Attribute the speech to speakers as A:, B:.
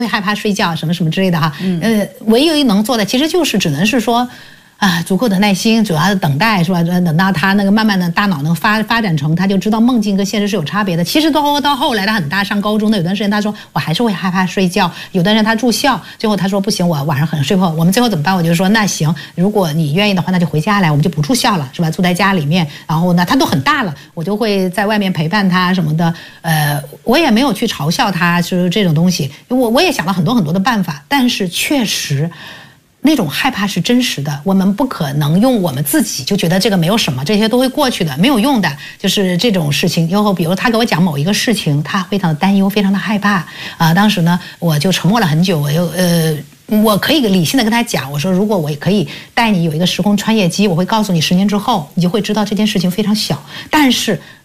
A: 会害怕睡觉什么什么之类的哈。唯一能做的其实就是只能是说。足够的耐心，主要是等待，是吧？等到他那个慢慢的大脑能发展成，他就知道梦境跟现实是有差别的。其实到后来，他很大，上高中的有段时间，他说我还是会害怕睡觉。有段时间他住校，最后他说不行，我晚上很睡不好。我们最后怎么办？我就说那行，如果你愿意的话，那就回家来，我们就不住校了，是吧？住在家里面。然后呢，他都很大了，我就会在外面陪伴他什么的。我也没有去嘲笑他，就是这种东西。我也想了很多很多的办法，但是确实。那种害怕是真实的，我们不可能用我们自己就觉得这个没有什么，这些都会过去的，没有用的，就是这种事情。以后比如他给我讲某一个事情，他非常的担忧，非常的害怕当时呢，我就沉默了很久，我可以理性的跟他讲，我说如果我可以带你有一个时空穿越机，我会告诉你10年之后，你就会知道这件事情非常小，但是